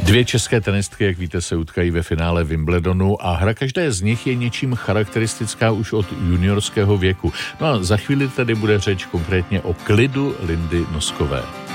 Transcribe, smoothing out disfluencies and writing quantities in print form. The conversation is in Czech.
Dvě české tenistky, jak víte, se utkají ve finále Wimbledonu a hra každé z nich je něčím charakteristická už od juniorského věku. No a za chvíli tady bude řeč konkrétně o klidu Lindy Noskové.